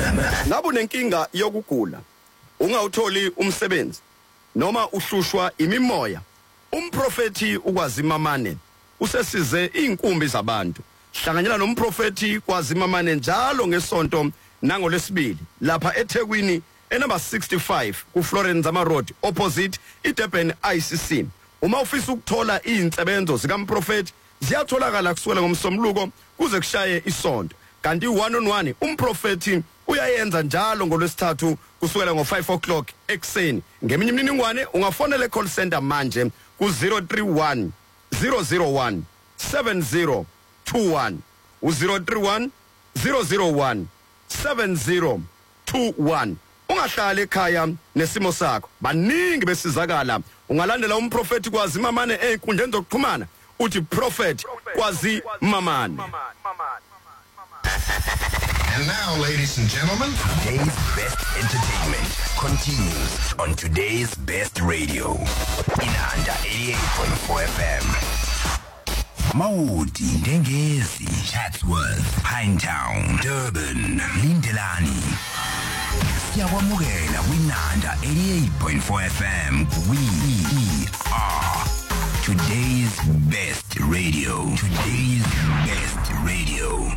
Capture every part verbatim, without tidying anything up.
M. Ngabe nenkinga yokugula, ungawutholi umsebenzi noma uhlushwa imimoya, umprofeti ukwazimamane usesize inkumbi zabantu. Hlanganyela nomprofeti kwazimamane njalo ngesonto nangolesibili lapha eThekwini enumber sixty-five ku Florence Zama Road opposite iDurban I C C. Uma ufisa ukuthola izinsebenzo zikamprofeti ziyatholakala kusukela ngomsombuluko kuze kushaye isonto. Kanti one on one umprofeti uyayenza njalo ngolwesithathu kusukela ngo five o'clock ekseni. Ngeminye imininingwane ungafonela call center manje ku zero three one zero zero one seven zero two one u zero three one zero zero one seven zero two one. Ungahlala ekhaya nesimo sakho. Baningi besizakala. Ungalandela umprofeti kwazimamane einkundleni zokuxhumana uthi prophet kwazimamane. And now, ladies and gentlemen, today's best entertainment continues on today's best radio. Inanda eighty-eight point four F M. Maudi, Ndengezi, Chatsworth, Pinetown, Durban, Lindelani. Siyawamukela kwinanda eighty-eight point four F M. We are today's best radio. Today's best radio.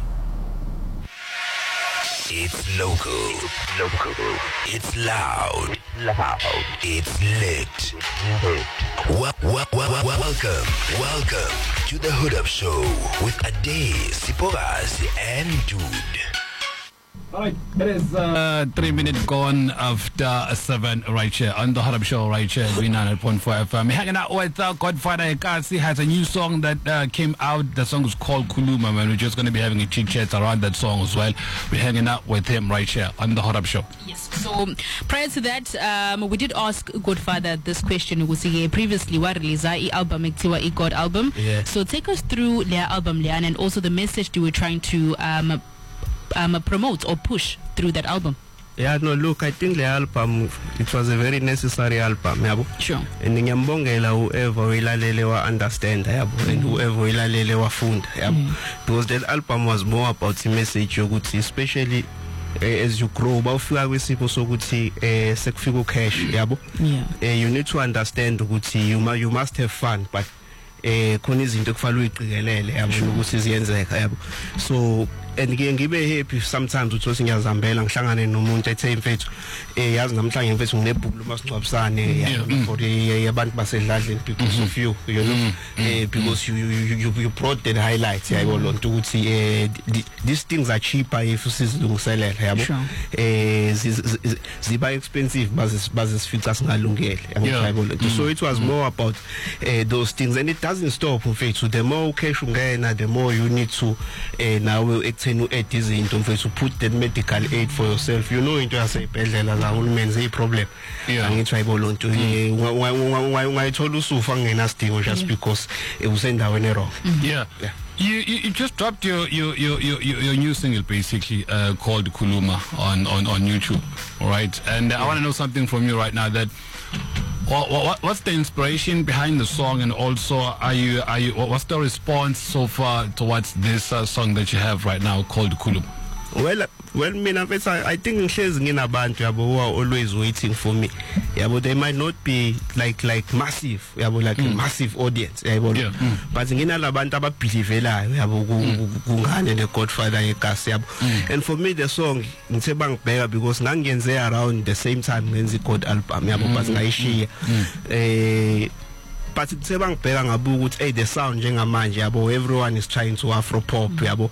It's local. It's local. It's loud. Loud. It's lit. Lit. Well, well, well, well, welcome. Welcome to the Hood Up Show with Ade, Sipogazi, and Dude. All right, it is uh, three minutes gone after seven right here on the Hood Up Show right here at ninety point four F M. Hanging out with uh, Godfather Ekasi has a new song that uh, came out. The song is called Kuluma, man. We're just going to be having a chit chat around that song as well. We're hanging out with him right here on the Hood Up Show. Yes. So prior to that, um, we did ask Godfather this question. We see previously what released the album, Ektiwa God album. Yeah. So take us through their album, Leanne, and also the message you were trying to um, um, promote or push through that album. Yeah, no, look, I think the album, it was a very necessary album, yabo. Sure. And ngiyambongela whoever ilalele wa understand, yabo, and whoever ilalele wa funda, yabo. Because that album was more about the message yokuthi, especially uh, as you grow, bawufika kwisipho sokuthi eh sekufika cash, yabo. Yeah. Uh, you need to understand ukuthi you, you must have fun, but eh khona izinto ekufanele uyiqikelele yabo ukuthi ziyenzeka yabo. So and ngiye ngibe happy sometimes uthi ngiyazambela ngihlangane nomuntu ethe imfethu eh yazi namhlanje imfethu nginebhulu masingcwabisane yabo for yabantu basedladleni because of you, you know, eh because you you you, you brought the highlights yabo lonto ukuthi eh these things are cheaper if sizilungiselela yabo. Eh ziba expensive bazis bazisifica singalungele yabo lonto. So it was more about uh, those things, and it doesn't stop mfethu. The more cash ungena, the more you need to uh, now to put the medical aid for yourself. You know, into as a pedlela a problem. Yeah. And try to why told you just because it was in the wrong. Yeah. Yeah. You, you you just dropped your your your your, your new single basically uh, called Kuluma on, on, on YouTube, all right? And uh, yeah. I want to know something from you right now. That what, what what's the inspiration behind the song, and also are you are you what's the response so far towards this uh, song that you have right now called Kuluma? Well, well, me, I think yabo who are always waiting for me. Yeah, but they might not be like like massive, yeah, like mm. a massive audience. Yeah, but mm. but ngina labantu ababhilivela yabo kungane the Godfather Ekasi yabo. And for me the song ngithe bangibheka because ngangenze around the same time ngenze God album yabo but ngayishiya eh but sebangibheka ngabuka ukuthi hey the sound njengamanje yabo everyone is trying to afro pop yabo.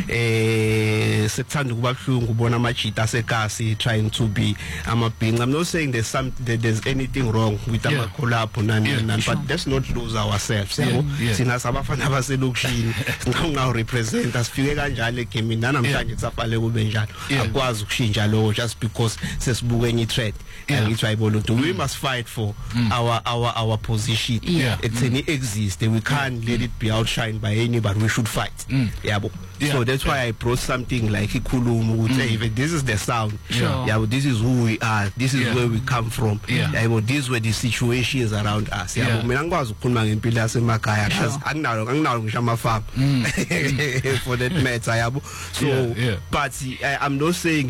Eh sekuthanda kuba buhlungu ubona amajita asekasi trying to be amabhinqa. I'm not saying there's some there's anything wrong with ama collab nani nani, but let's not lose ourselves yabo. Sina sabafana baselokishini singawu represent asifike kanjalo egame namhlanje kusafale kube njalo. Akwazi ukushintsha lo just because sesibuka enye trend ngithi ayibona ukuthi we must fight for our our our position. Yeah. It's mm. any exist. We can't let it be outshined by anybody. We should fight. Mm. Yeah, but, yeah. So that's why I brought something like Ikulumu. Would say, even this is the sound. Sure. Yeah, but this is who we are. This is yeah. where we come from. Yeah. Yeah, but these were the situations around us. Yeah, but mina ngikwazi ukukhuluma ngempilo yasemakaya. Anginalo anginalo ngisho amafama. For that matter, yeah. So, yeah, yeah. but I, I'm not saying